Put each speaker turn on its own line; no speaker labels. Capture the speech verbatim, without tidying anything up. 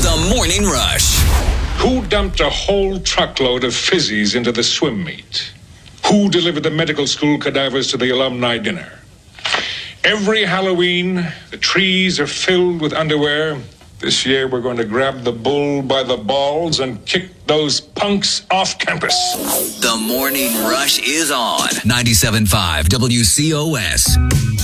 The Morning Rush.
Who dumped a whole truckload of fizzies into the swim meet? Who delivered the medical school cadavers to the alumni dinner? Every Halloween, the trees are filled with underwear. This year, we're going to grab the bull by the balls and kick those punks off campus.
The Morning Rush is on ninety-seven point five W C O S.